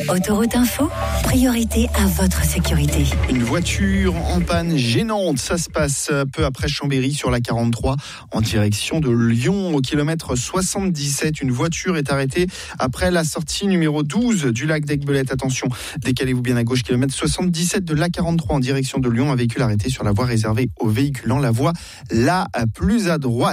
Autoroute Info, priorité à votre sécurité. Une voiture en panne gênante, ça se passe peu après Chambéry sur la 43 en direction de Lyon au kilomètre 77. Une voiture est arrêtée après la sortie numéro 12 du lac d'Aiguebelette. Attention, décalez-vous bien à gauche, kilomètre 77 de la 43 en direction de Lyon. Un véhicule arrêté sur la voie réservée aux véhiculants, la voie la plus à droite.